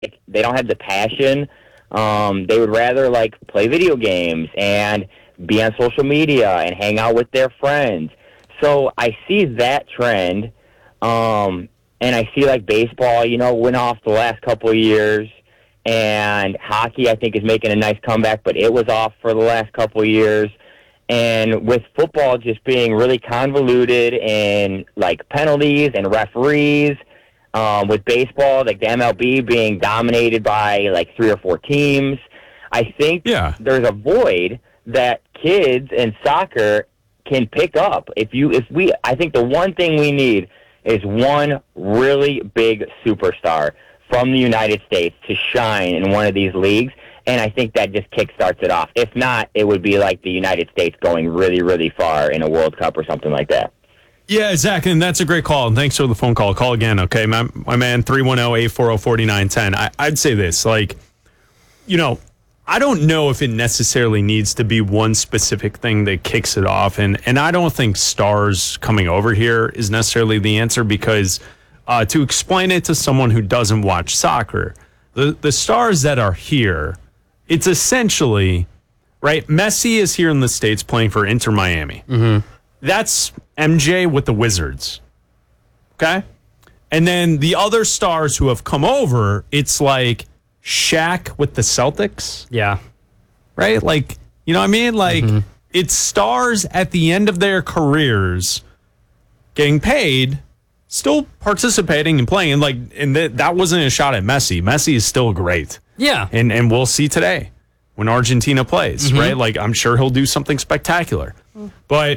they don't have the passion. They would rather like play video games and be on social media and hang out with their friends. So I see that trend, and I see like baseball, went off the last couple of years, and hockey I think is making a nice comeback, but it was off for the last couple of years. And with football just being really convoluted and like penalties and referees, with baseball, like the MLB being dominated by like 3 or 4 teams, I think there's a void that kids in soccer can pick up. I think the one thing we need is one really big superstar from the United States to shine in one of these leagues. And I think that just kickstarts it off. If not, it would be like the United States going really, really far in a World Cup or something like that. Yeah, Zach, and that's a great call. And thanks for the phone call. Call again, okay? My man, 310-840-4910. I'd say this, like, I don't know if it necessarily needs to be one specific thing that kicks it off. And I don't think stars coming over here is necessarily the answer, because to explain it to someone who doesn't watch soccer, the stars that are here, it's essentially, right, Messi is here in the States playing for Inter Miami. Mm-hmm. That's MJ with the Wizards. Okay? And then the other stars who have come over, it's like Shaq with the Celtics. Yeah. Right? Like, you know what I mean? Like, it's stars at the end of their careers getting paid, still participating and playing. And that wasn't a shot at Messi. Messi is still great. Yeah. And we'll see today when Argentina plays, right? Like, I'm sure he'll do something spectacular. But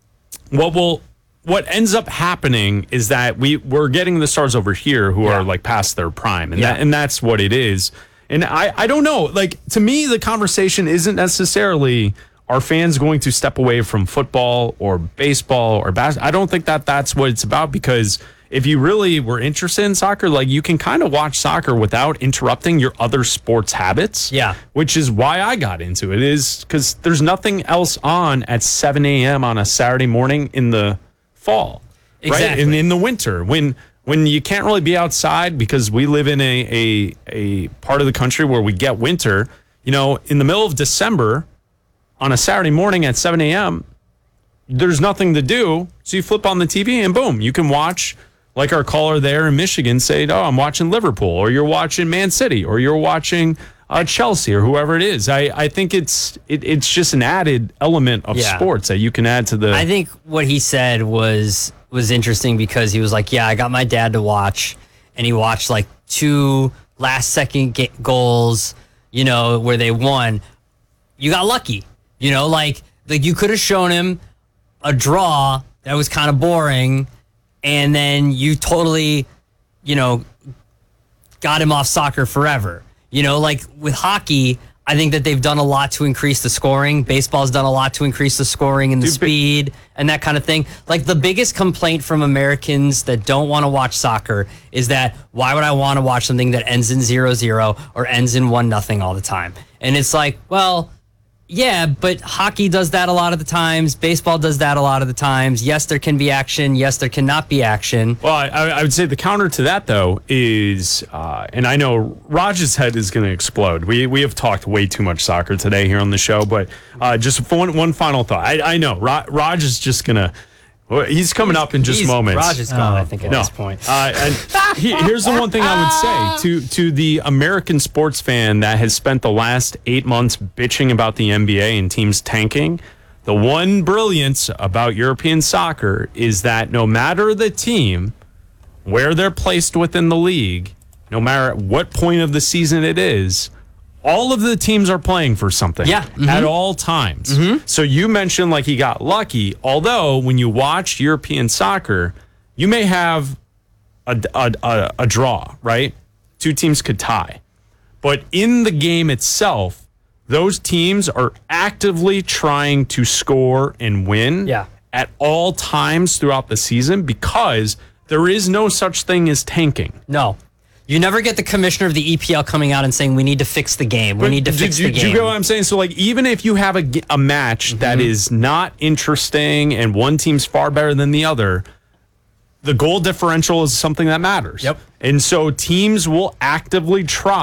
what ends up happening is that we're getting the stars over here who are like past their prime, and that's what it is. And I don't know, like, to me the conversation isn't necessarily are fans going to step away from football or baseball or basketball. I don't think that's what it's about, because if you really were interested in soccer, like, you can kind of watch soccer without interrupting your other sports habits. Yeah. Which is why I got into it, is because there's nothing else on at 7 a.m. on a Saturday morning in the fall. Exactly. Right? And in the winter, when you can't really be outside, because we live in a part of the country where we get winter, in the middle of December on a Saturday morning at 7 a.m., there's nothing to do. So you flip on the TV and boom, you can watch, like our caller there in Michigan say, oh, I'm watching Liverpool, or you're watching Man City, or you're watching Chelsea, or whoever it is. I think it's just an added element of sports that you can add to the... I think what he said was interesting, because he was like, yeah, I got my dad to watch, and he watched like 2 last-second goals, where they won. You got lucky. Like you could have shown him a draw that was kind of boring, and then you totally, got him off soccer forever. Like with hockey, I think that they've done a lot to increase the scoring. Baseball's done a lot to increase the scoring and the speed and that kind of thing. Like, the biggest complaint from Americans that don't want to watch soccer is that, why would I want to watch something that ends in 0-0 or ends in 1-0 all the time? And it's like, well, yeah, but hockey does that a lot of the times. Baseball does that a lot of the times. Yes, there can be action. Yes, there cannot be action. Well, I would say the counter to that, though, is, and I know Raj's head is going to explode. We have talked way too much soccer today here on the show, but just one final thought. I know Raj is just going to... He's coming up in just moments. Raj is gone, I think, at this point. And here's the one thing I would say to the American sports fan that has spent the last 8 months bitching about the NBA and teams tanking. The one brilliance about European soccer is that no matter the team, where they're placed within the league, no matter what point of the season it is, all of the teams are playing for something at all times. So you mentioned like he got lucky, although when you watch European soccer, you may have a draw, right? 2 teams could tie. But in the game itself, those teams are actively trying to score and win at all times throughout the season, because there is no such thing as tanking. No. You never get the commissioner of the EPL coming out and saying, we need to fix the game. We need to fix the game. Do you get what I'm saying? So, like, even if you have a match that is not interesting and one team's far better than the other, the goal differential is something that matters. Yep. And so teams will actively try